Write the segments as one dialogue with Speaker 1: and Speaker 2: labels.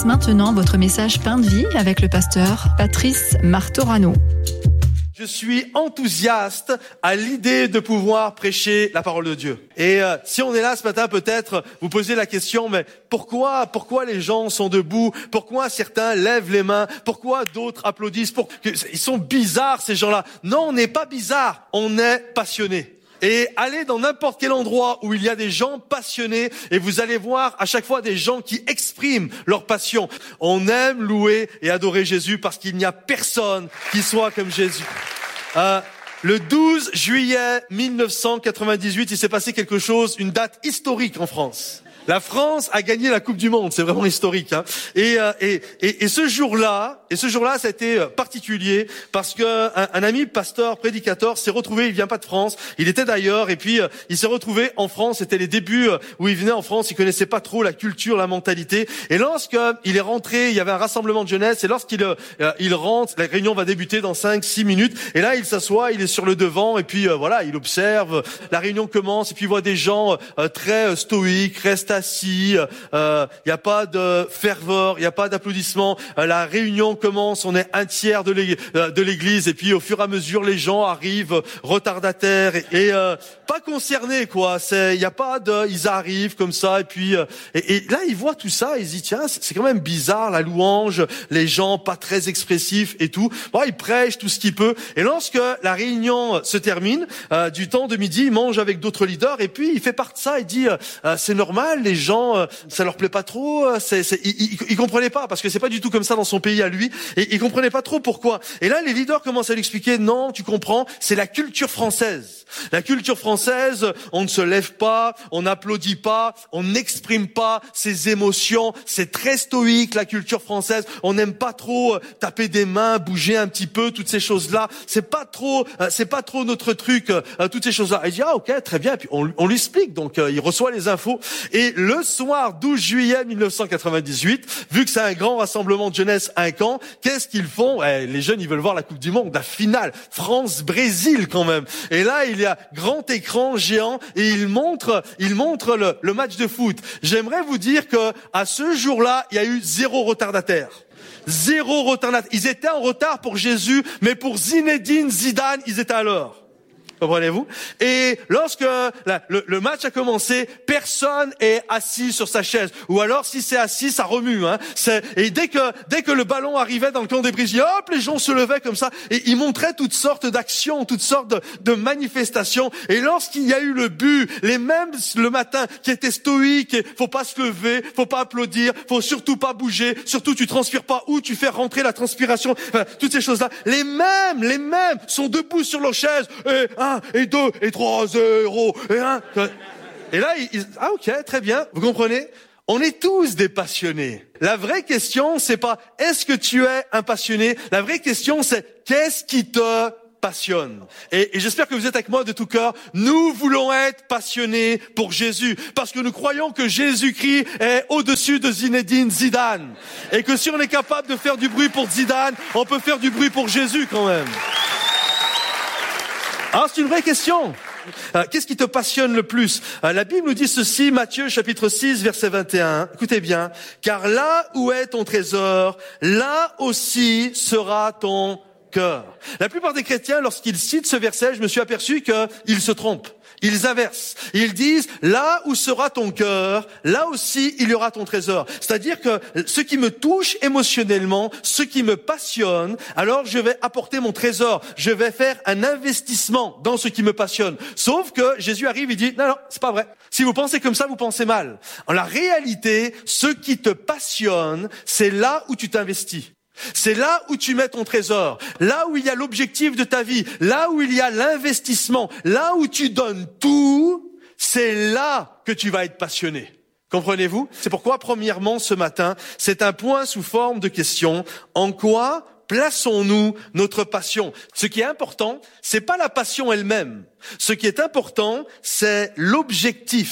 Speaker 1: commence maintenant votre message Pain de vie avec le pasteur Patrice Martorano.
Speaker 2: Je suis enthousiaste à l'idée de pouvoir prêcher la parole de Dieu. Et si on est là ce matin, peut-être vous posez la question, mais pourquoi les gens sont debout? Pourquoi certains lèvent les mains? Pourquoi d'autres applaudissent? Ils sont bizarres ces gens-là. Non, on n'est pas bizarre, on est passionné. Et allez dans n'importe quel endroit où il y a des gens passionnés et vous allez voir à chaque fois des gens qui expriment leur passion. On aime louer et adorer Jésus parce qu'il n'y a personne qui soit comme Jésus. Le 12 juillet 1998, il s'est passé quelque chose, une date historique en France. La France a gagné la Coupe du Monde, c'est vraiment historique, hein. Et ce jour-là, ça a été particulier parce que un ami pasteur prédicateur s'est retrouvé, il vient pas de France, il était d'ailleurs, et puis il s'est retrouvé en France. C'était les débuts où il venait en France, il connaissait pas trop la culture, la mentalité. Et lorsqu'il est rentré, il y avait un rassemblement de jeunesse, et lorsqu'il rentre, la réunion va débuter dans 5-6 minutes, et là il s'assoit, il est sur le devant, et puis voilà, il observe, la réunion commence, et puis il voit des gens très stoïques, restent assis, il y a pas de ferveur, il y a pas d'applaudissements, la réunion commence, on est un tiers de l'église, et puis au fur et à mesure les gens arrivent retardataires et pas concernés, quoi. Il y a pas de, ils arrivent comme ça, et puis et là il voit tout ça, il se dit tiens, c'est quand même bizarre, la louange, les gens pas très expressifs et tout. Bon, il prêche tout ce qu'il peut, et lorsque la réunion se termine, du temps de midi, il mange avec d'autres leaders, et puis il fait part de ça, il dit c'est normal, les gens ça leur plaît pas trop, il comprenait pas parce que c'est pas du tout comme ça dans son pays à lui, et il comprenait pas trop pourquoi. Et là les leaders commencent à lui expliquer non, tu comprends, c'est la culture française. La culture française, on ne se lève pas, on n'applaudit pas, on n'exprime pas ses émotions, c'est très stoïque la culture française, on n'aime pas trop taper des mains, bouger un petit peu, toutes ces choses-là, c'est pas trop notre truc, toutes ces choses-là. Il dit ah OK, très bien, et puis on lui explique, donc il reçoit les infos. Et le soir 12 juillet 1998, vu que c'est un grand rassemblement de jeunesse à Caen, qu'est-ce qu'ils font? Les jeunes, ils veulent voir la Coupe du Monde, la finale, France-Brésil quand même. Et là, il y a grand écran géant et il montre le match de foot. J'aimerais vous dire que à ce jour-là, il y a eu 0 retardataire. 0 retardataire. Ils étaient en retard pour Jésus, mais pour Zinedine Zidane, ils étaient à l'heure. Comprenez-vous? Et lorsque le match a commencé, personne est assis sur sa chaise. Ou alors, si c'est assis, ça remue, hein. Et dès que le ballon arrivait dans le camp des Brésil, hop, les gens se levaient comme ça. Et ils montraient toutes sortes d'actions, toutes sortes de manifestations. Et lorsqu'il y a eu le but, les mêmes le matin qui étaient stoïques, faut pas se lever, faut pas applaudir, faut surtout pas bouger, surtout tu transpires pas ou tu fais rentrer la transpiration, enfin, toutes ces choses-là. Les mêmes sont debout sur leur chaise. Et 1, et 2, et 3, 0, et 1. Et là, ah ok, très bien, vous comprenez? On est tous des passionnés. La vraie question, c'est pas est-ce que tu es un passionné? La vraie question, c'est qu'est-ce qui te passionne? Et j'espère que vous êtes avec moi de tout cœur. Nous voulons être passionnés pour Jésus, parce que nous croyons que Jésus-Christ est au-dessus de Zinedine Zidane. Et que si on est capable de faire du bruit pour Zidane, on peut faire du bruit pour Jésus quand même. Alors c'est une vraie question. Qu'est-ce qui te passionne le plus? La Bible nous dit ceci, Matthieu chapitre 6 verset 21. Écoutez bien. Car là où est ton trésor, là aussi sera ton cœur. La plupart des chrétiens, lorsqu'ils citent ce verset, je me suis aperçu qu'ils se trompent. Ils inversent. Ils disent, là où sera ton cœur, là aussi il y aura ton trésor. C'est-à-dire que ce qui me touche émotionnellement, ce qui me passionne, alors je vais apporter mon trésor. Je vais faire un investissement dans ce qui me passionne. Sauf que Jésus arrive, il dit, non, c'est pas vrai. Si vous pensez comme ça, vous pensez mal. En la réalité, ce qui te passionne, c'est là où tu t'investis. C'est là où tu mets ton trésor, là où il y a l'objectif de ta vie, là où il y a l'investissement, là où tu donnes tout, c'est là que tu vas être passionné. Comprenez-vous? C'est pourquoi, premièrement, ce matin, c'est un point sous forme de question. En quoi plaçons-nous notre passion? Ce qui est important, c'est pas la passion elle-même. Ce qui est important, c'est l'objectif.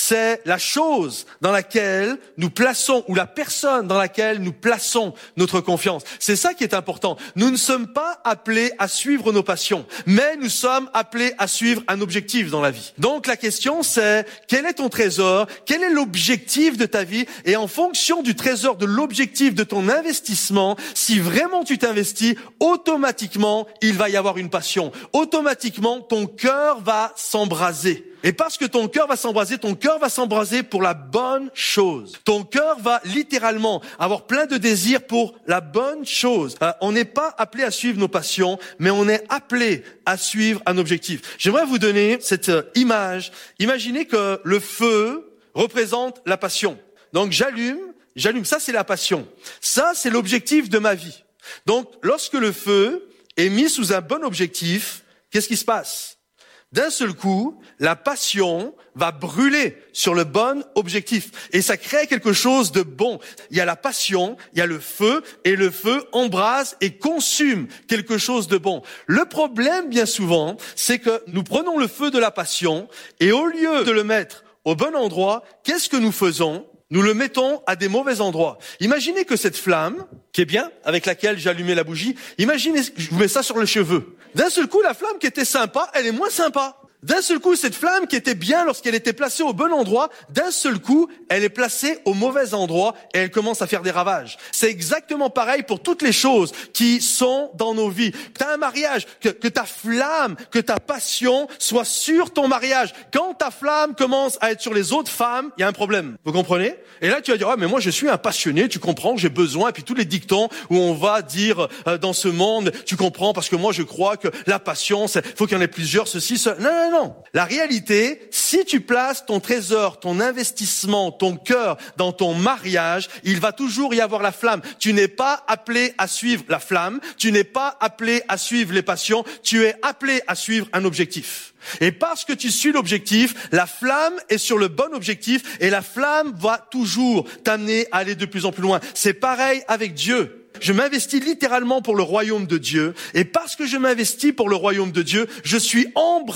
Speaker 2: c'est la chose dans laquelle nous plaçons, ou la personne dans laquelle nous plaçons notre confiance. C'est ça qui est important. Nous ne sommes pas appelés à suivre nos passions, mais nous sommes appelés à suivre un objectif dans la vie. Donc la question c'est, quel est ton trésor? Quel est l'objectif de ta vie? Et en fonction du trésor, de l'objectif de ton investissement, si vraiment tu t'investis, automatiquement, il va y avoir une passion. Automatiquement, ton cœur va s'embraser. Et parce que ton cœur va s'embraser pour la bonne chose. Ton cœur va littéralement avoir plein de désirs pour la bonne chose. On n'est pas appelé à suivre nos passions, mais on est appelé à suivre un objectif. J'aimerais vous donner cette image. Imaginez que le feu représente la passion. Donc j'allume, ça c'est la passion. Ça c'est l'objectif de ma vie. Donc lorsque le feu est mis sous un bon objectif, qu'est-ce qui se passe? D'un seul coup, la passion va brûler sur le bon objectif. Et ça crée quelque chose de bon. Il y a la passion, il y a le feu, et le feu embrase et consume quelque chose de bon. Le problème, bien souvent, c'est que nous prenons le feu de la passion, et au lieu de le mettre au bon endroit, qu'est-ce que nous faisons? Nous le mettons à des mauvais endroits. Imaginez que cette flamme, qui est bien, avec laquelle j'ai allumé la bougie, imaginez, je vous mets ça sur le cheveu. D'un seul coup, la flamme qui était sympa, elle est moins sympa. D'un seul coup, cette flamme qui était bien lorsqu'elle était placée au bon endroit, d'un seul coup, elle est placée au mauvais endroit et elle commence à faire des ravages. C'est exactement pareil pour toutes les choses qui sont dans nos vies. T'as un mariage, que ta flamme, que ta passion soit sur ton mariage. Quand ta flamme commence à être sur les autres femmes, il y a un problème. Vous comprenez? Et là, tu vas dire, mais moi, je suis un passionné, tu comprends, j'ai besoin. Et puis tous les dictons où on va dire dans ce monde, tu comprends, parce que moi, je crois que la passion, faut qu'il y en ait plusieurs, ceci, cela. Non. La réalité, si tu places ton trésor, ton investissement, ton cœur dans ton mariage, il va toujours y avoir la flamme. Tu n'es pas appelé à suivre la flamme, tu n'es pas appelé à suivre les passions, tu es appelé à suivre un objectif. Et parce que tu suis l'objectif, la flamme est sur le bon objectif et la flamme va toujours t'amener à aller de plus en plus loin. C'est pareil avec Dieu. Je m'investis littéralement pour le royaume de Dieu. Et parce que je m'investis pour le royaume de Dieu, je suis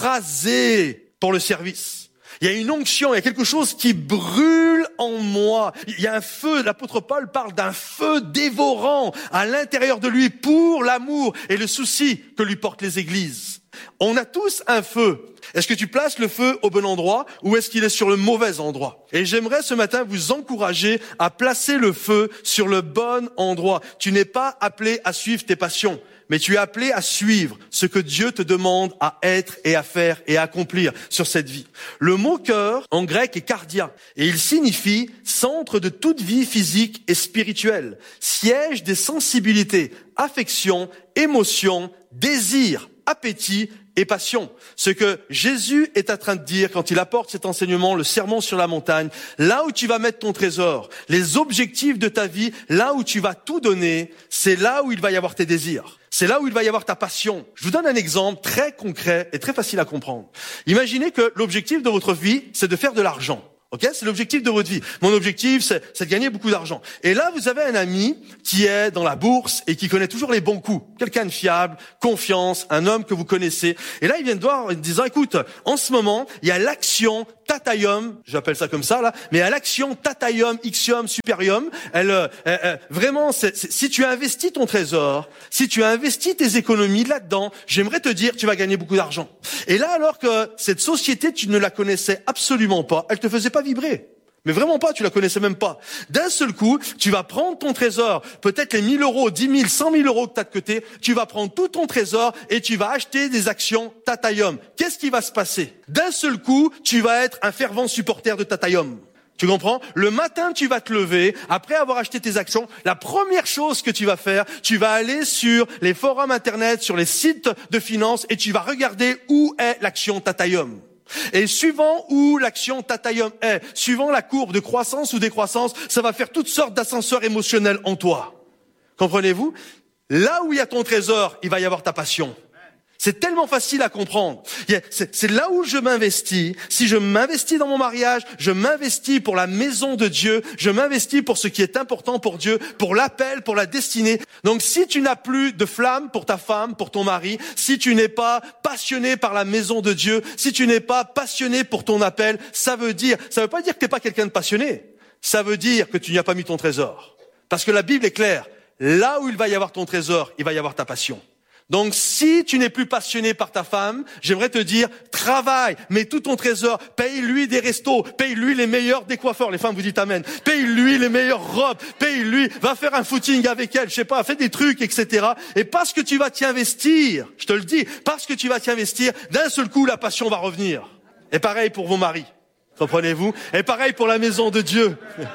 Speaker 2: embrasé pour le service. Il y a une onction, il y a quelque chose qui brûle en moi. Il y a un feu, l'apôtre Paul parle d'un feu dévorant à l'intérieur de lui pour l'amour et le souci que lui portent les églises. On a tous un feu. Est-ce que tu places le feu au bon endroit ou est-ce qu'il est sur le mauvais endroit? Et j'aimerais ce matin vous encourager à placer le feu sur le bon endroit. Tu n'es pas appelé à suivre tes passions, mais tu es appelé à suivre ce que Dieu te demande à être et à faire et à accomplir sur cette vie. Le mot cœur en grec est cardia et il signifie centre de toute vie physique et spirituelle, siège des sensibilités, affections, émotions, désirs, appétit et passion. Ce que Jésus est en train de dire quand il apporte cet enseignement, le sermon sur la montagne, là où tu vas mettre ton trésor, les objectifs de ta vie, là où tu vas tout donner, c'est là où il va y avoir tes désirs. C'est là où il va y avoir ta passion. Je vous donne un exemple très concret et très facile à comprendre. Imaginez que l'objectif de votre vie, c'est de faire de l'argent. Ok, c'est l'objectif de votre vie. Mon objectif, c'est de gagner beaucoup d'argent. Et là, vous avez un ami qui est dans la bourse et qui connaît toujours les bons coups. Quelqu'un de fiable, confiance, un homme que vous connaissez. Et là, il vient de voir en disant, écoute, en ce moment, il y a l'action Tataium, j'appelle ça comme ça là, mais à l'action Tataium, Ixium, Superium, vraiment, si tu investis ton trésor, si tu investis tes économies là-dedans, j'aimerais te dire, tu vas gagner beaucoup d'argent. Et là, alors que cette société, tu ne la connaissais absolument pas, elle te faisait pas vibrer. Mais vraiment pas, tu la connaissais même pas. D'un seul coup, tu vas prendre ton trésor, peut-être les 1000 euros, 10 000, 100 000 euros que tu as de côté, tu vas prendre tout ton trésor et tu vas acheter des actions Tataium. Qu'est-ce qui va se passer? D'un seul coup, tu vas être un fervent supporter de Tataium. Tu comprends? Le matin, tu vas te lever, après avoir acheté tes actions, la première chose que tu vas faire, tu vas aller sur les forums internet, sur les sites de finances et tu vas regarder où est l'action Tataium. Et suivant où l'action Tataium est, suivant la courbe de croissance ou décroissance, ça va faire toutes sortes d'ascenseurs émotionnels en toi. Comprenez-vous? Là où il y a ton trésor, il va y avoir ta passion. C'est tellement facile à comprendre. C'est là où je m'investis. Si je m'investis dans mon mariage, je m'investis pour la maison de Dieu, je m'investis pour ce qui est important pour Dieu, pour l'appel, pour la destinée. Donc si tu n'as plus de flamme pour ta femme, pour ton mari, si tu n'es pas passionné par la maison de Dieu, si tu n'es pas passionné pour ton appel, ça veut pas dire que tu n'es pas quelqu'un de passionné. Ça veut dire que tu n'y as pas mis ton trésor. Parce que la Bible est claire. Là où il va y avoir ton trésor, il va y avoir ta passion. Donc, si tu n'es plus passionné par ta femme, j'aimerais te dire, travaille, mets tout ton trésor, paye-lui des restos, paye-lui les meilleurs des coiffeurs, les femmes vous dites amen, paye-lui les meilleures robes, paye-lui, va faire un footing avec elle, je sais pas, fais des trucs, etc. Et parce que tu vas t'y investir, je te le dis, parce que tu vas t'y investir, d'un seul coup, la passion va revenir. Et pareil pour vos maris, comprenez-vous? Et pareil pour la maison de Dieu.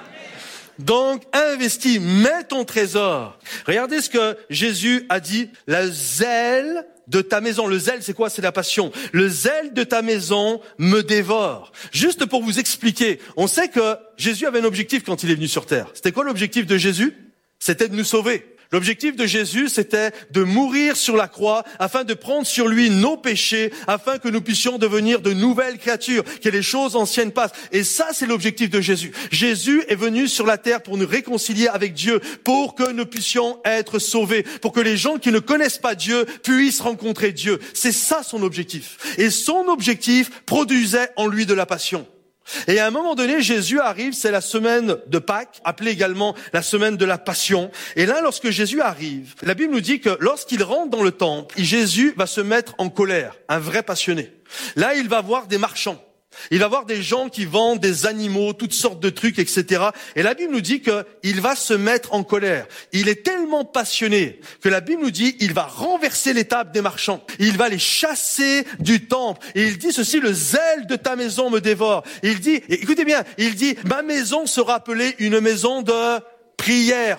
Speaker 2: Donc, investis, mets ton trésor. Regardez ce que Jésus a dit. Le zèle de ta maison. Le zèle, c'est quoi? C'est la passion. Le zèle de ta maison me dévore. Juste pour vous expliquer, on sait que Jésus avait un objectif quand il est venu sur terre. C'était quoi l'objectif de Jésus? C'était de nous sauver. L'objectif de Jésus, c'était de mourir sur la croix afin de prendre sur lui nos péchés, afin que nous puissions devenir de nouvelles créatures, que les choses anciennes passent. Et ça, c'est l'objectif de Jésus. Jésus est venu sur la terre pour nous réconcilier avec Dieu, pour que nous puissions être sauvés, pour que les gens qui ne connaissent pas Dieu puissent rencontrer Dieu. C'est ça son objectif. Et son objectif produisait en lui de la passion. Et à un moment donné, Jésus arrive, c'est la semaine de Pâques, appelée également la semaine de la Passion. Et là, lorsque Jésus arrive, la Bible nous dit que lorsqu'il rentre dans le temple, Jésus va se mettre en colère, un vrai passionné. Là, il va voir des marchands. Il va voir des gens qui vendent des animaux, toutes sortes de trucs, etc. Et la Bible nous dit qu'il va se mettre en colère. Il est tellement passionné que la Bible nous dit il va renverser les tables des marchands. Il va les chasser du temple. Et il dit ceci, le zèle de ta maison me dévore. Il dit, écoutez bien, il dit, ma maison sera appelée une maison de prière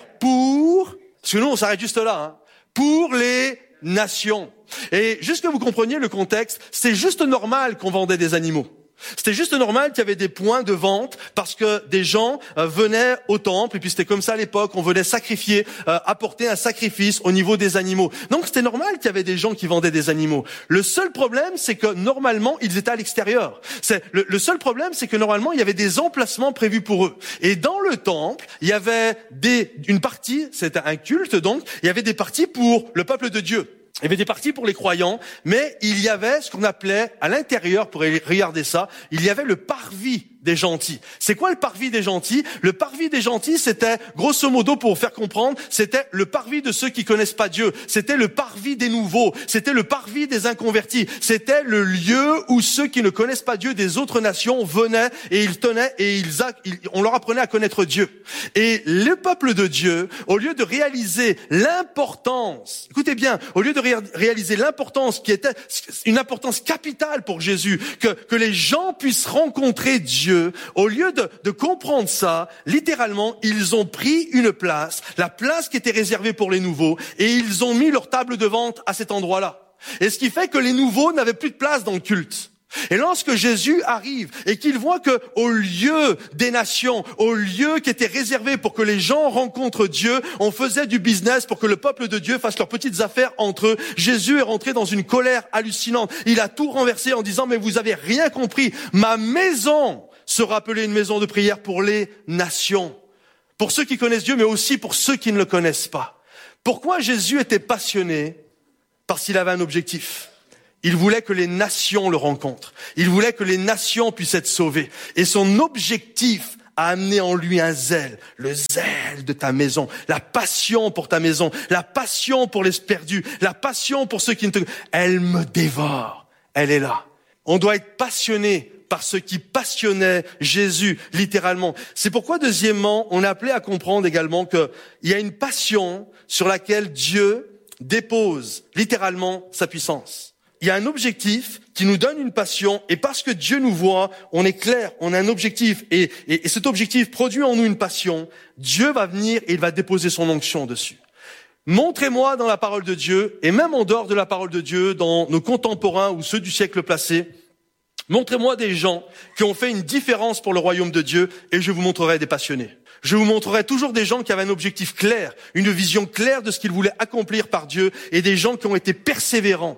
Speaker 2: parce que nous on s'arrête juste là, pour les nations. Et juste que vous compreniez le contexte, c'est juste normal qu'on vendait des animaux. C'était juste normal qu'il y avait des points de vente parce que des gens venaient au temple et puis c'était comme ça à l'époque, on venait sacrifier, apporter un sacrifice au niveau des animaux. Donc c'était normal qu'il y avait des gens qui vendaient des animaux. Le seul problème, c'est que normalement, ils étaient à l'extérieur. Le seul problème, c'est que normalement, il y avait des emplacements prévus pour eux. Et dans le temple, il y avait une partie, c'était un culte donc, il y avait des parties pour le peuple de Dieu. Il y avait des parties pour les croyants, mais il y avait ce qu'on appelait, à l'intérieur, pour regarder ça, il y avait le parvis des gentils. C'est quoi le parvis des gentils? Le parvis des gentils, c'était, grosso modo, pour vous faire comprendre, c'était le parvis de ceux qui connaissent pas Dieu. C'était le parvis des nouveaux. C'était le parvis des inconvertis. C'était le lieu où ceux qui ne connaissent pas Dieu des autres nations venaient et ils tenaient et on leur apprenait à connaître Dieu. Et le peuple de Dieu, au lieu de réaliser l'importance, écoutez bien, au lieu de réaliser l'importance qui était une importance capitale pour Jésus, que les gens puissent rencontrer Dieu, au lieu de comprendre ça, littéralement, ils ont pris une place, la place qui était réservée pour les nouveaux, et ils ont mis leur table de vente à cet endroit-là. Et ce qui fait que les nouveaux n'avaient plus de place dans le culte. Et lorsque Jésus arrive et qu'il voit que au lieu des nations, au lieu qui était réservé pour que les gens rencontrent Dieu, on faisait du business pour que le peuple de Dieu fasse leurs petites affaires entre eux. Jésus est rentré dans une colère hallucinante. Il a tout renversé en disant, mais vous avez rien compris. Ma maison sera appelée une maison de prière pour les nations. Pour ceux qui connaissent Dieu, mais aussi pour ceux qui ne le connaissent pas. Pourquoi Jésus était passionné? Parce qu'il avait un objectif. Il voulait que les nations le rencontrent. Il voulait que les nations puissent être sauvées. Et son objectif a amené en lui un zèle, le zèle de ta maison, la passion pour ta maison, la passion pour les perdus, la passion pour ceux qui ne te... Elle me dévore. Elle est là. On doit être passionné par ce qui passionnait Jésus, littéralement. C'est pourquoi, deuxièmement, on est appelé à comprendre également qu'il y a une passion sur laquelle Dieu dépose, littéralement, sa puissance. Il y a un objectif qui nous donne une passion, et parce que Dieu nous voit, on est clair, on a un objectif, et cet objectif produit en nous une passion. Dieu va venir et il va déposer son onction dessus. Montrez-moi dans la parole de Dieu, et même en dehors de la parole de Dieu, dans nos contemporains ou ceux du siècle passé, montrez-moi des gens qui ont fait une différence pour le royaume de Dieu, et je vous montrerai des passionnés. Je vous montrerai toujours des gens qui avaient un objectif clair, une vision claire de ce qu'ils voulaient accomplir par Dieu, et des gens qui ont été persévérants.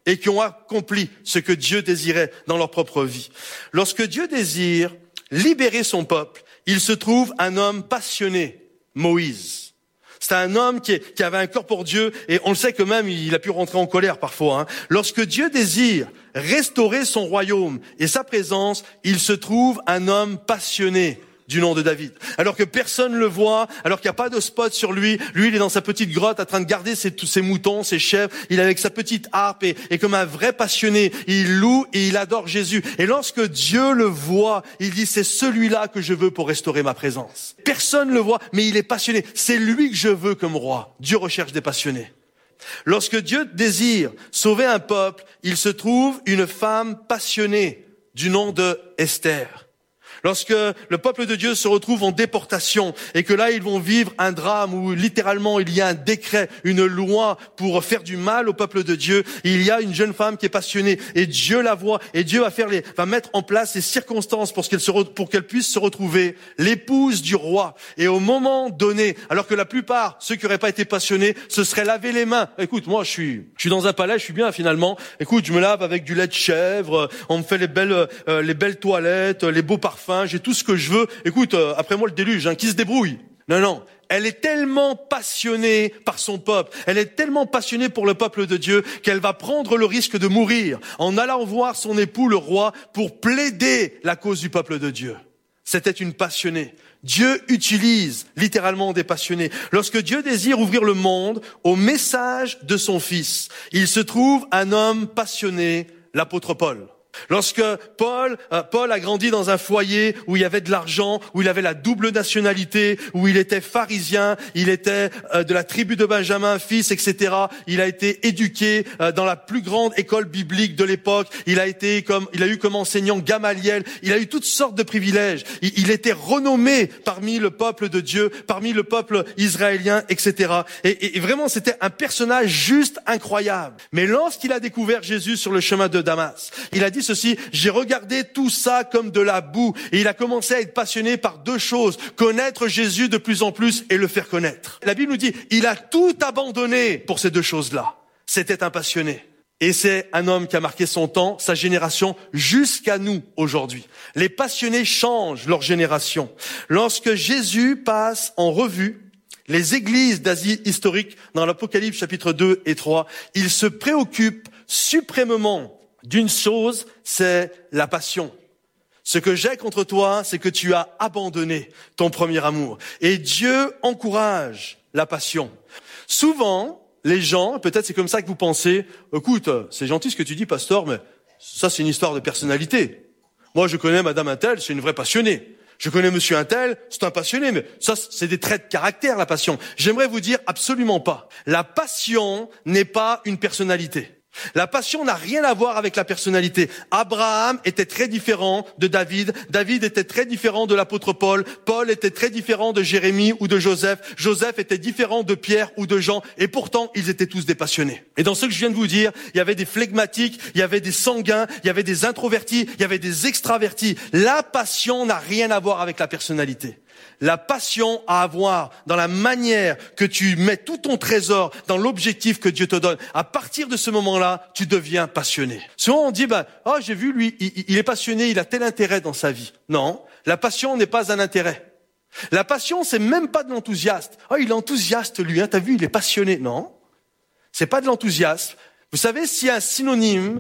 Speaker 2: et qui ont accompli ce que Dieu désirait dans leur propre vie. Lorsque Dieu désire libérer son peuple, il se trouve un homme passionné, Moïse. C'était un homme qui avait un cœur pour Dieu, et on le sait que même il a pu rentrer en colère parfois. Lorsque Dieu désire restaurer son royaume et sa présence, il se trouve un homme passionné du nom de David. Alors que personne ne le voit, alors qu'il n'y a pas de spot sur lui, il est dans sa petite grotte en train de garder ses moutons, ses chèvres, il est avec sa petite harpe et comme un vrai passionné, il loue et il adore Jésus. Et lorsque Dieu le voit, il dit c'est celui-là que je veux pour restaurer ma présence. Personne ne le voit, mais il est passionné. C'est lui que je veux comme roi. Dieu recherche des passionnés. Lorsque Dieu désire sauver un peuple, il se trouve une femme passionnée du nom de Esther. Lorsque le peuple de Dieu se retrouve en déportation et que là ils vont vivre un drame où littéralement il y a un décret, une loi pour faire du mal au peuple de Dieu, il y a une jeune femme qui est passionnée et Dieu la voit et Dieu va mettre en place les circonstances pour qu'elle puisse se retrouver l'épouse du roi. Et au moment donné, alors que la plupart, ceux qui n'auraient pas été passionnés, se seraient lavé les mains. Écoute, moi je suis dans un palais, je suis bien finalement. Écoute, je me lave avec du lait de chèvre, on me fait les belles toilettes, les beaux parfums. J'ai tout ce que je veux. Écoute, après moi le déluge, qui se débrouille. Non. Elle est tellement passionnée par son peuple. Elle est tellement passionnée pour le peuple de Dieu qu'elle va prendre le risque de mourir en allant voir son époux, le roi, pour plaider la cause du peuple de Dieu. C'était une passionnée. Dieu utilise littéralement des passionnés. Lorsque Dieu désire ouvrir le monde au message de son Fils, il se trouve un homme passionné, l'apôtre Paul. Lorsque Paul a grandi dans un foyer où il y avait de l'argent, où il avait la double nationalité, où il était pharisien, il était de la tribu de Benjamin, fils, etc. Il a été éduqué dans la plus grande école biblique de l'époque. Il a eu comme enseignant Gamaliel. Il a eu toutes sortes de privilèges. Il était renommé parmi le peuple de Dieu, parmi le peuple israélien, etc. Et vraiment, c'était un personnage juste incroyable. Mais lorsqu'il a découvert Jésus sur le chemin de Damas, il a dit ceci: j'ai regardé tout ça comme de la boue. Et il a commencé à être passionné par deux choses: connaître Jésus de plus en plus et le faire connaître. La Bible nous dit, il a tout abandonné pour ces deux choses-là. C'était un passionné. Et c'est un homme qui a marqué son temps, sa génération, jusqu'à nous aujourd'hui. Les passionnés changent leur génération. Lorsque Jésus passe en revue les églises d'Asie historique dans l'Apocalypse chapitre 2 et 3, il se préoccupe suprêmement d'une chose, c'est la passion. Ce que j'ai contre toi, c'est que tu as abandonné ton premier amour. Et Dieu encourage la passion. Souvent, les gens, peut-être c'est comme ça que vous pensez, écoute, c'est gentil ce que tu dis, pasteur, mais ça c'est une histoire de personnalité. Moi je connais madame Untel, c'est une vraie passionnée. Je connais monsieur Untel, c'est un passionné, mais ça c'est des traits de caractère, la passion. J'aimerais vous dire absolument pas. La passion n'est pas une personnalité. La passion n'a rien à voir avec la personnalité. Abraham était très différent de David. David était très différent de l'apôtre Paul. Paul était très différent de Jérémie ou de Joseph. Joseph était différent de Pierre ou de Jean. Et pourtant, ils étaient tous des passionnés. Et dans ce que je viens de vous dire, il y avait des flegmatiques, il y avait des sanguins, il y avait des introvertis, il y avait des extravertis. La passion n'a rien à voir avec la personnalité. La passion a à voir dans la manière que tu mets tout ton trésor dans l'objectif que Dieu te donne. À partir de ce moment-là, tu deviens passionné. Souvent on dit, j'ai vu lui, il est passionné, il a tel intérêt dans sa vie. Non, la passion n'est pas un intérêt. La passion, c'est même pas de l'enthousiasme. Il est enthousiaste lui, t'as vu, il est passionné. Non, c'est pas de l'enthousiasme. Vous savez, s'il y a un synonyme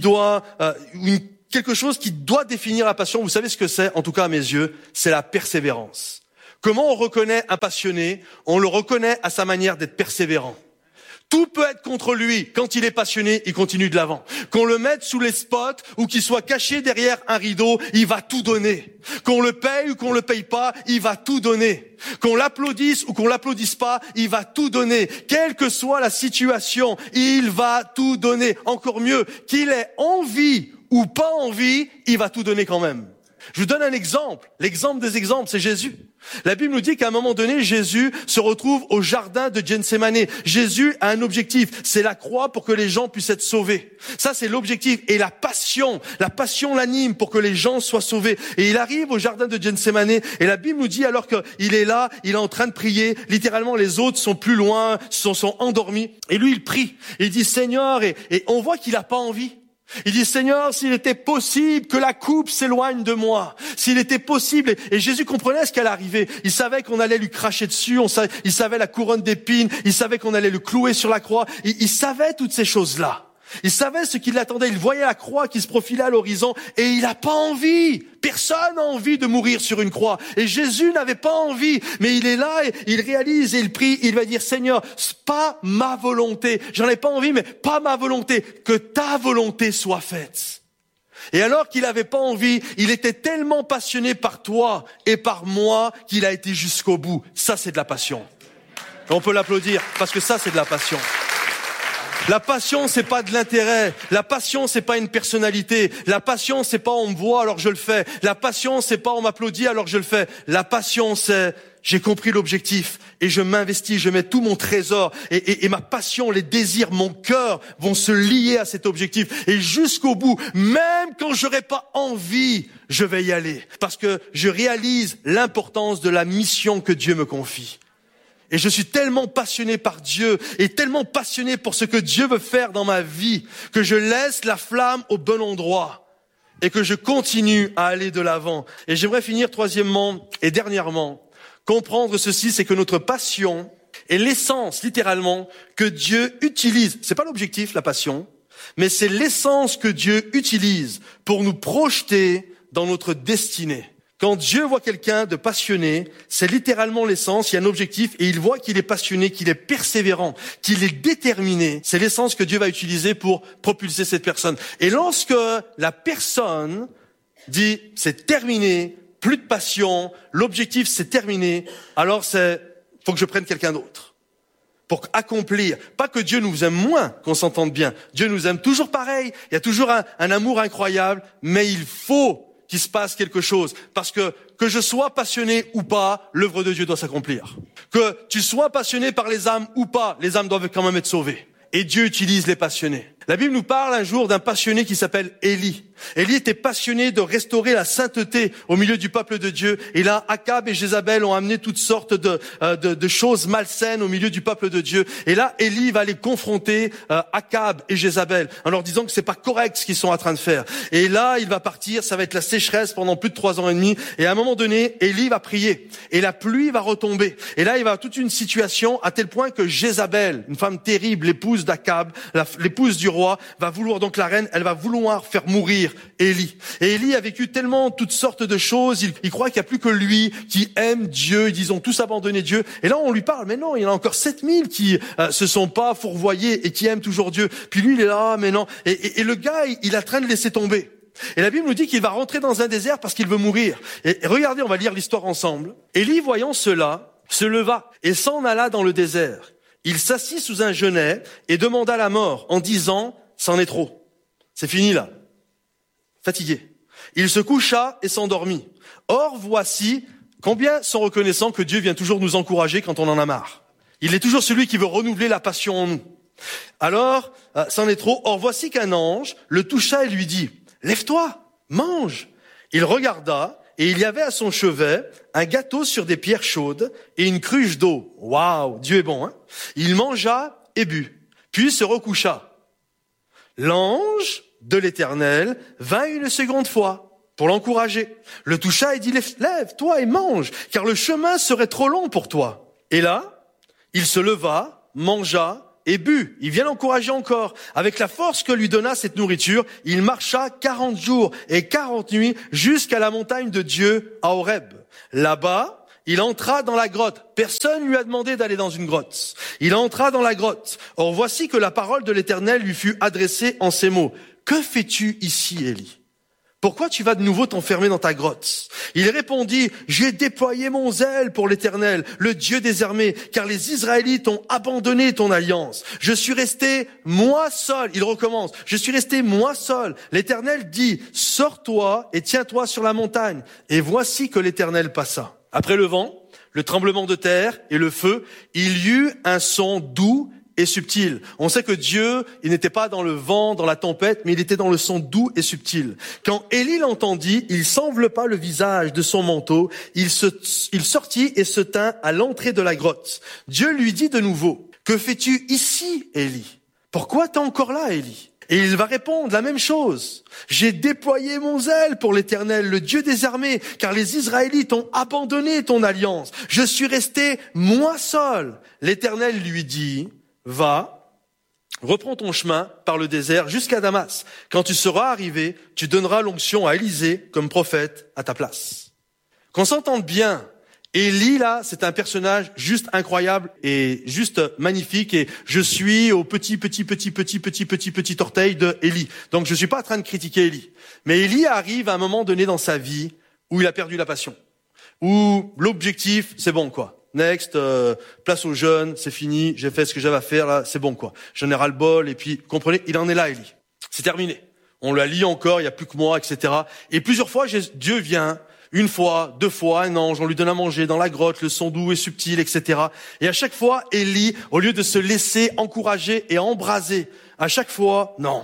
Speaker 2: quelque chose qui doit définir la passion, vous savez ce que c'est, en tout cas à mes yeux, c'est la persévérance. Comment on reconnaît un passionné? On le reconnaît à sa manière d'être persévérant. Tout peut être contre lui. Quand il est passionné, il continue de l'avant. Qu'on le mette sous les spots ou qu'il soit caché derrière un rideau, il va tout donner. Qu'on le paye ou qu'on le paye pas, il va tout donner. Qu'on l'applaudisse ou qu'on l'applaudisse pas, il va tout donner. Quelle que soit la situation, il va tout donner. Encore mieux, qu'il ait envie ou pas envie, il va tout donner quand même. Je vous donne un exemple. L'exemple des exemples, c'est Jésus. La Bible nous dit qu'à un moment donné, Jésus se retrouve au jardin de Gethsémani. Jésus a un objectif, c'est la croix pour que les gens puissent être sauvés. Ça, c'est l'objectif. Et la passion l'anime pour que les gens soient sauvés. Et il arrive au jardin de Gethsémani. Et la Bible nous dit, alors qu'il est là, il est en train de prier. Littéralement, les autres sont plus loin, sont endormis. Et lui, il prie. Il dit, Seigneur, et on voit qu'il n'a pas envie. Il dit, Seigneur, s'il était possible que la coupe s'éloigne de moi, s'il était possible, et Jésus comprenait ce qui allait arriver. Il savait qu'on allait lui cracher dessus, il savait la couronne d'épines, il savait qu'on allait le clouer sur la croix, il savait toutes ces choses-là. Il savait ce qui l'attendait, il voyait la croix qui se profilait à l'horizon, et il n'a pas envie. Personne n'a envie de mourir sur une croix. Et Jésus n'avait pas envie, mais il est là, et il réalise, et il prie, il va dire, Seigneur, c'est pas ma volonté, j'en ai pas envie, mais pas ma volonté, que ta volonté soit faite. Et alors qu'il n'avait pas envie, il était tellement passionné par toi et par moi qu'il a été jusqu'au bout. Ça, c'est de la passion. On peut l'applaudir, parce que ça, c'est de la passion. La passion, c'est pas de l'intérêt. La passion, c'est pas une personnalité. La passion, c'est pas on me voit alors je le fais. La passion, c'est pas on m'applaudit alors je le fais. La passion, c'est j'ai compris l'objectif et je m'investis, je mets tout mon trésor et ma passion, les désirs, mon cœur vont se lier à cet objectif. Et jusqu'au bout, même quand j'aurai pas envie, je vais y aller. Parce que je réalise l'importance de la mission que Dieu me confie. Et je suis tellement passionné par Dieu et tellement passionné pour ce que Dieu veut faire dans ma vie que je laisse la flamme au bon endroit et que je continue à aller de l'avant. Et j'aimerais finir troisièmement et dernièrement, comprendre ceci, c'est que notre passion est l'essence, littéralement, que Dieu utilise. C'est pas l'objectif, la passion, mais c'est l'essence que Dieu utilise pour nous projeter dans notre destinée. Quand Dieu voit quelqu'un de passionné, c'est littéralement l'essence, il y a un objectif et il voit qu'il est passionné, qu'il est persévérant, qu'il est déterminé. C'est l'essence que Dieu va utiliser pour propulser cette personne. Et lorsque la personne dit « c'est terminé, plus de passion, l'objectif c'est terminé », alors faut que je prenne quelqu'un d'autre pour accomplir. Pas que Dieu nous aime moins, qu'on s'entende bien. Dieu nous aime toujours pareil, il y a toujours un amour incroyable, mais il faut qu'il se passe quelque chose. Parce que je sois passionné ou pas, l'œuvre de Dieu doit s'accomplir. Que tu sois passionné par les âmes ou pas, les âmes doivent quand même être sauvées. Et Dieu utilise les passionnés. La Bible nous parle un jour d'un passionné qui s'appelle Élie. Élie était passionné de restaurer la sainteté au milieu du peuple de Dieu. Et là, Akab et Jézabel ont amené toutes sortes de choses malsaines au milieu du peuple de Dieu. Et là, Élie va les confronter, Akab et Jézabel, en leur disant que c'est pas correct ce qu'ils sont en train de faire. Et là, il va partir, ça va être la sécheresse pendant plus de 3 ans et demi. Et à un moment donné, Élie va prier. Et la pluie va retomber. Et là, il va avoir toute une situation à tel point que Jézabel, une femme terrible, l'épouse d'Akab, l'épouse du roi, va vouloir, donc la reine, elle va vouloir faire mourir Élie. Et Élie a vécu tellement toutes sortes de choses, il croit qu'il n'y a plus que lui qui aime Dieu, ils ont tous abandonné Dieu. Et là on lui parle, mais non, il y en a encore 7000 qui se sont pas fourvoyés et qui aiment toujours Dieu. Puis lui il est là, mais non. Et le gars, il est en train de laisser tomber. Et la Bible nous dit qu'il va rentrer dans un désert parce qu'il veut mourir. Et regardez, on va lire l'histoire ensemble. Élie, voyant cela, se leva et s'en alla dans le désert. Il s'assit sous un genêt et demanda la mort en disant « c'en est trop, c'est fini là ». Fatigué. Il se coucha et s'endormit. Or, voici, combien sont reconnaissants que Dieu vient toujours nous encourager quand on en a marre. Il est toujours celui qui veut renouveler la passion en nous. Alors, c'en est trop. Or, voici qu'un ange le toucha et lui dit « lève-toi, mange ». Il regarda et il y avait à son chevet un gâteau sur des pierres chaudes et une cruche d'eau. Waouh, Dieu est bon, hein? Il mangea et but, puis se recoucha. L'ange de l'Éternel vint une seconde fois pour l'encourager. Le toucha et dit, lève-toi et mange, car le chemin serait trop long pour toi. Et là, il se leva, mangea et but. Il vient l'encourager encore. Avec la force que lui donna cette nourriture, il marcha 40 jours et 40 nuits jusqu'à la montagne de Dieu à Horeb. Là-bas, il entra dans la grotte. Personne lui a demandé d'aller dans une grotte. Il entra dans la grotte. Or, voici que la parole de l'Éternel lui fut adressée en ces mots. « Que fais-tu ici, Élie ? Pourquoi tu vas de nouveau t'enfermer dans ta grotte? Il répondit, j'ai déployé mon zèle pour l'Éternel, le Dieu des armées, car les Israélites ont abandonné ton alliance. Je suis resté moi seul. Il recommence. Je suis resté moi seul. L'Éternel dit, sors-toi et tiens-toi sur la montagne. Et voici que l'Éternel passa. Après le vent, le tremblement de terre et le feu, il y eut un son doux et subtil. On sait que Dieu, il n'était pas dans le vent, dans la tempête, mais il était dans le son doux et subtil. Quand Élie l'entendit, il s'enveloppa le visage de son manteau, il sortit et se tint à l'entrée de la grotte. Dieu lui dit de nouveau, que fais-tu ici, Élie? Pourquoi t'es encore là, Élie? Et il va répondre la même chose. J'ai déployé mon zèle pour l'Éternel, le Dieu des armées, car les Israélites ont abandonné ton alliance. Je suis resté moi seul. L'Éternel lui dit, va, reprends ton chemin par le désert jusqu'à Damas. Quand tu seras arrivé, tu donneras l'onction à Élisée comme prophète à ta place. Qu'on s'entende bien, Élie là, c'est un personnage juste incroyable et juste magnifique, et je suis au petit orteil de Élie. Donc je suis pas en train de critiquer Élie. Mais Élie arrive à un moment donné dans sa vie où il a perdu la passion. Où l'objectif, c'est bon quoi. Next, place aux jeunes, c'est fini, j'ai fait ce que j'avais à faire là, c'est bon quoi. J'en ai ras le bol, et puis, comprenez, il en est là, Élie. C'est terminé. On la lit encore, il y a plus que moi, etc. Et plusieurs fois, Dieu vient, une fois, deux fois, un ange, on lui donne à manger dans la grotte, le son doux et subtil, etc. Et à chaque fois, Élie, au lieu de se laisser encourager et embraser, à chaque fois, non.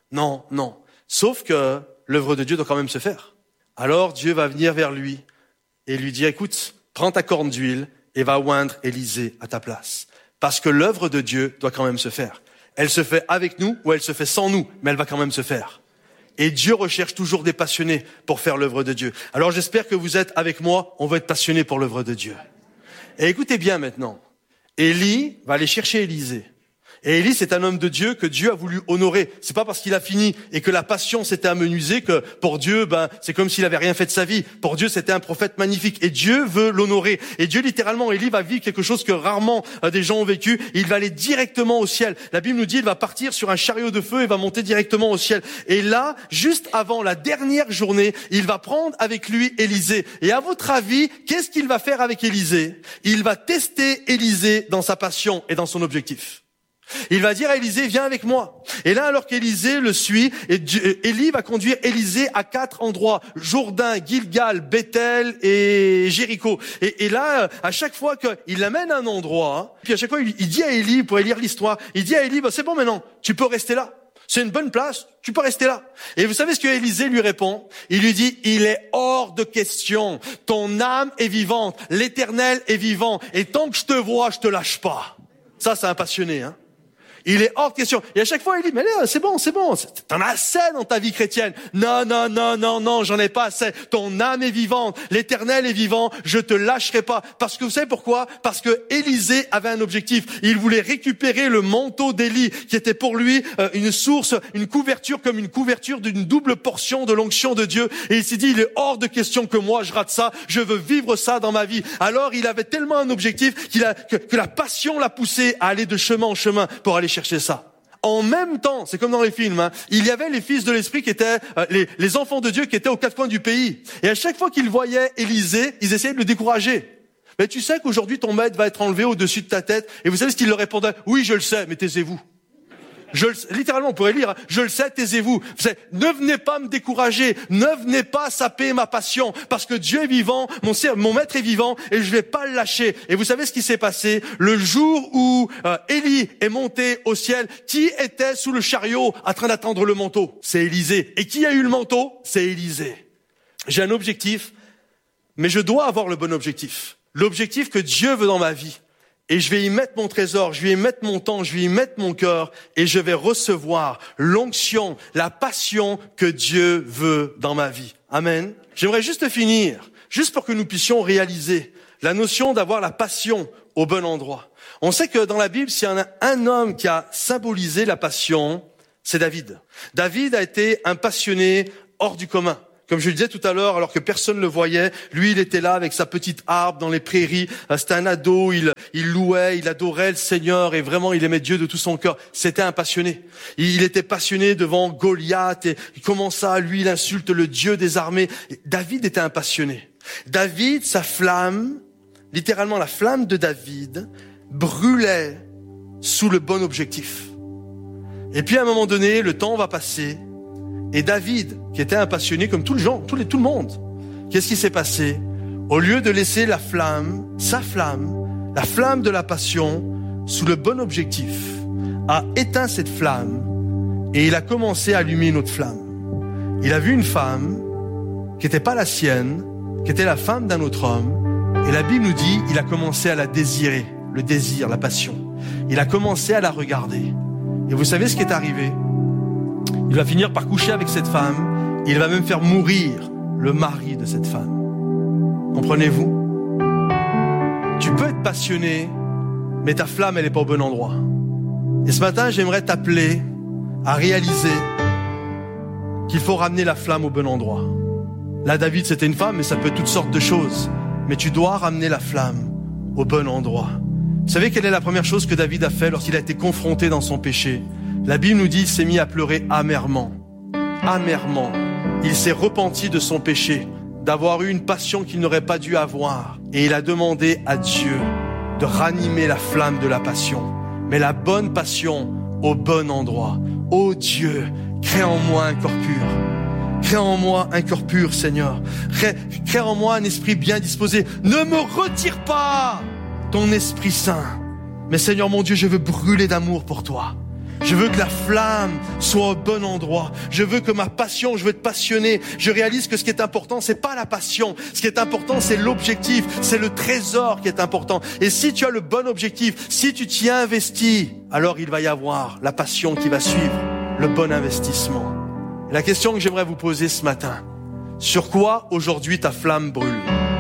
Speaker 2: Sauf que l'œuvre de Dieu doit quand même se faire. Alors Dieu va venir vers lui et lui dire, écoute, prends ta corne d'huile et va oindre Élisée à ta place. Parce que l'œuvre de Dieu doit quand même se faire. Elle se fait avec nous ou elle se fait sans nous, mais elle va quand même se faire. Et Dieu recherche toujours des passionnés pour faire l'œuvre de Dieu. Alors j'espère que vous êtes avec moi, on va être passionnés pour l'œuvre de Dieu. Et écoutez bien maintenant, Élie va aller chercher Élisée. Et Élie, c'est un homme de Dieu que Dieu a voulu honorer. C'est pas parce qu'il a fini et que la passion s'était amenuisée que pour Dieu, c'est comme s'il avait rien fait de sa vie. Pour Dieu, c'était un prophète magnifique. Et Dieu veut l'honorer. Et Dieu, littéralement, Élie va vivre quelque chose que rarement des gens ont vécu. Il va aller directement au ciel. La Bible nous dit, il va partir sur un chariot de feu et va monter directement au ciel. Et là, juste avant la dernière journée, il va prendre avec lui Élisée. Et à votre avis, qu'est-ce qu'il va faire avec Élisée? Il va tester Élisée dans sa passion et dans son objectif. Il va dire à Élisée, viens avec moi. Et là, alors qu'Élisée le suit, Élie va conduire Élisée à 4 endroits. Jourdain, Gilgal, Bethel et Jéricho. Et là, à chaque fois qu'il l'amène à un endroit, puis à chaque fois, il dit à Élie, vous pourrez lire l'histoire, il dit à Élie, c'est bon maintenant, tu peux rester là. C'est une bonne place, tu peux rester là. Et vous savez ce que Élisée lui répond? Il lui dit, il est hors de question. Ton âme est vivante, l'Éternel est vivant. Et tant que je te vois, je te lâche pas. Ça, c'est un passionné, hein. Il est hors de question. Et à chaque fois, il dit, mais là, c'est bon. T'en as assez dans ta vie chrétienne. Non, j'en ai pas assez. Ton âme est vivante. L'Éternel est vivant. Je te lâcherai pas. Parce que vous savez pourquoi? Parce que Élisée avait un objectif. Il voulait récupérer le manteau d'Élie, qui était pour lui une source, une couverture, comme une couverture d'une double portion de l'onction de Dieu. Et il s'est dit, il est hors de question que moi, je rate ça. Je veux vivre ça dans ma vie. Alors, il avait tellement un objectif que la passion l'a poussé à aller de chemin en chemin pour aller chercher ça. En même temps, c'est comme dans les films, hein, il y avait les fils de l'esprit qui étaient les enfants de Dieu qui étaient aux 4 coins du pays. Et à chaque fois qu'ils voyaient Élisée, ils essayaient de le décourager. Mais tu sais qu'aujourd'hui ton maître va être enlevé au-dessus de ta tête. Et vous savez ce qu'il leur répondait? Oui, je le sais, mais taisez-vous. Littéralement, on pourrait lire, hein, je le sais, taisez-vous. Ne venez pas me décourager, ne venez pas saper ma passion, parce que Dieu est vivant, mon maître est vivant, et je vais pas le lâcher. Et vous savez ce qui s'est passé? Le jour où Élie est monté au ciel, qui était sous le chariot en train d'attendre le manteau? C'est Élisée. Et qui a eu le manteau? C'est Élisée. J'ai un objectif, mais je dois avoir le bon objectif. L'objectif que Dieu veut dans ma vie. Et je vais y mettre mon trésor, je vais y mettre mon temps, je vais y mettre mon cœur, et je vais recevoir l'onction, la passion que Dieu veut dans ma vie. Amen. J'aimerais juste finir, juste pour que nous puissions réaliser la notion d'avoir la passion au bon endroit. On sait que dans la Bible, s'il y en a un homme qui a symbolisé la passion, c'est David. David a été un passionné hors du commun. Comme je le disais tout à l'heure, alors que personne ne le voyait, lui, il était là avec sa petite harpe dans les prairies. C'était un ado, il louait, il adorait le Seigneur et vraiment, il aimait Dieu de tout son cœur. C'était un passionné. Il était passionné devant Goliath et il commença, lui, il insulte le Dieu des armées. David était un passionné. David, sa flamme, littéralement la flamme de David, brûlait sous le bon objectif. Et puis à un moment donné, le temps va passer. Et David, qui était un passionné comme tout le monde, qu'est-ce qui s'est passé? Au lieu de laisser la flamme, sa flamme, la flamme de la passion, sous le bon objectif, a éteint cette flamme et il a commencé à allumer une autre flamme. Il a vu une femme qui n'était pas la sienne, qui était la femme d'un autre homme, et la Bible nous dit, il a commencé à la désirer, le désir, la passion. Il a commencé à la regarder. Et vous savez ce qui est arrivé? Il va finir par coucher avec cette femme. Il va même faire mourir le mari de cette femme. Comprenez-vous? Tu peux être passionné, mais ta flamme, elle n'est pas au bon endroit. Et ce matin, j'aimerais t'appeler à réaliser qu'il faut ramener la flamme au bon endroit. Là, David, c'était une femme, mais ça peut être toutes sortes de choses. Mais tu dois ramener la flamme au bon endroit. Vous savez quelle est la première chose que David a fait lorsqu'il a été confronté dans son péché? La Bible nous dit qu'il s'est mis à pleurer amèrement. Amèrement. Il s'est repenti de son péché, d'avoir eu une passion qu'il n'aurait pas dû avoir. Et il a demandé à Dieu de ranimer la flamme de la passion. Mais la bonne passion au bon endroit. Ô Dieu, crée en moi un corps pur. Crée en moi un cœur pur, Seigneur. Crée en moi un esprit bien disposé. Ne me retire pas ton Esprit Saint. Mais Seigneur mon Dieu, je veux brûler d'amour pour toi. Je veux que la flamme soit au bon endroit. Je veux que ma passion, je veux être passionné. Je réalise que ce qui est important, c'est pas la passion. Ce qui est important, c'est l'objectif. C'est le trésor qui est important. Et si tu as le bon objectif, si tu t'y investis, alors il va y avoir la passion qui va suivre le bon investissement. Et la question que j'aimerais vous poser ce matin, sur quoi aujourd'hui ta flamme brûle?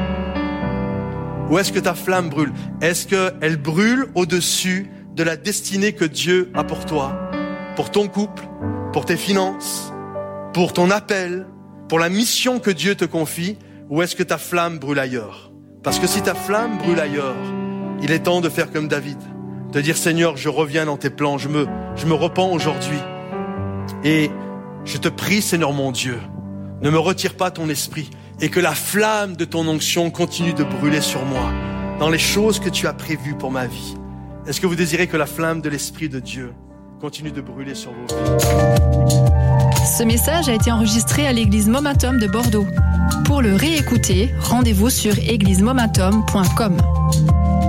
Speaker 2: Où est-ce que ta flamme brûle? Est-ce qu'elle brûle au-dessus de la destinée que Dieu a pour toi, pour ton couple, pour tes finances, pour ton appel, pour la mission que Dieu te confie, ou est-ce que ta flamme brûle ailleurs? Parce que si ta flamme brûle ailleurs, il est temps de faire comme David, de dire Seigneur, je reviens dans tes plans, je me repens aujourd'hui. Et je te prie, Seigneur mon Dieu, ne me retire pas ton esprit et que la flamme de ton onction continue de brûler sur moi dans les choses que tu as prévues pour ma vie. Est-ce que vous désirez que la flamme de l'Esprit de Dieu continue de brûler sur vos vies?
Speaker 1: Ce message a été enregistré à l'église Momentum de Bordeaux. Pour le réécouter, rendez-vous sur églisemomentum.com.